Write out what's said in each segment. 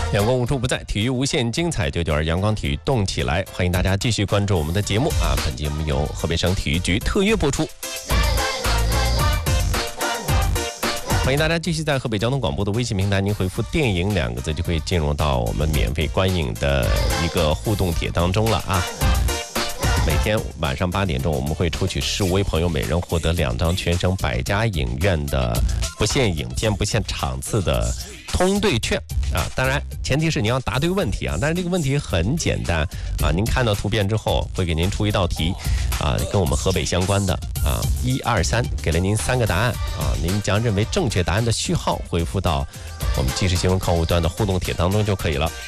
阳光无处不在，体育无限精彩，992阳光体育动起来！欢迎大家继续关注我们的节目啊！本节目由河北省体育局特约播出。欢迎大家继续在河北交通广播的微信平台，您回复"电影"2个字，就可以进入到我们免费观影的一个互动帖当中了啊！每天晚上8点钟，我们会抽取15位朋友，每人获得2张全省百家影院的不限影片、不限场次的通兑券啊！当然，前提是你要答对问题啊！但是这个问题很简单啊！您看到图片之后，会给您出一道题啊，跟我们河北相关的啊，1、2、3，给了您3个答案啊，您将认为正确答案的序号回复到我们即时新闻客户端的互动帖当中就可以了。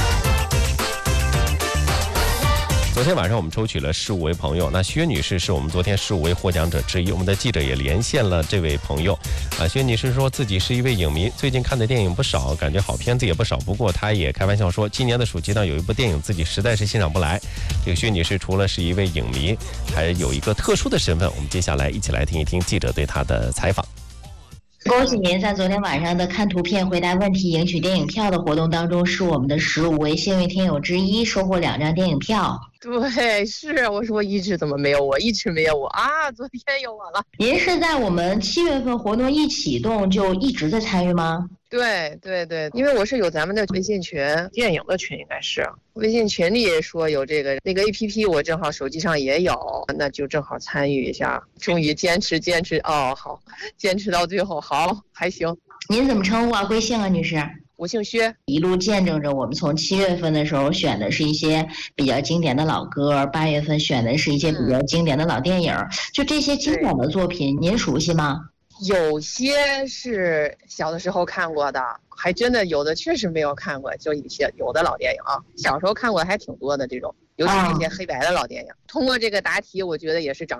昨天晚上我们抽取了15位朋友，那薛女士是我们昨天15位获奖者之一，我们的记者也连线了这位朋友啊。薛女士说自己是一位影迷，最近看的电影不少，感觉好片子也不少，不过她也开玩笑说今年的暑期档有一部电影自己实在是欣赏不来。这个薛女士除了是一位影迷，还有一个特殊的身份，我们接下来一起来听一听记者对她的采访。 恭喜您在昨天晚上的看图片回答问题赢取电影票的活动当中，是我们的15位幸运听友之一，收获2张电影票。 对，是我说一直怎么没有我，一直没有我啊！昨天有我了。 您是在我们7月份活动一启动就一直在参与吗？ 对，因为我是有咱们的微信群，电影的群应该是微信群里说有那个 APP， 我正好手机上也有，那就正好参与一下。终于坚持哦，好，坚持到最后，好，还行。 您怎么称呼啊？贵姓啊，女士？ 我姓薛。 一路见证着我们从7月份的时候选的是一些比较经典的老歌，8月份选的是一些比较经典的老电影，就这些经典的作品您熟悉吗？ 有些是小的时候看过的，还真的有的确实没有看过，就一些有的老电影啊，小时候看过还挺多的这种，尤其那些黑白的老电影。通过这个答题，我觉得也是长